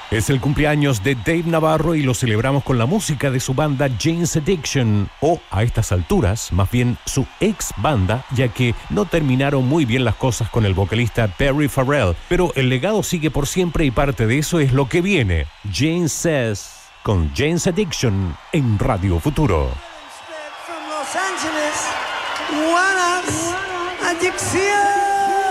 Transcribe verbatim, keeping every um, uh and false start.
Es el cumpleaños de Dave Navarro y lo celebramos con la música de su banda Jane's Addiction, o a estas alturas, más bien su ex banda, ya que no terminaron muy bien las cosas con el vocalista Perry Farrell, pero el legado sigue por siempre y parte de eso es lo que viene. Jane Says con Jane's Addiction en Radio Futuro. From Los Angeles, Juana's Addiction.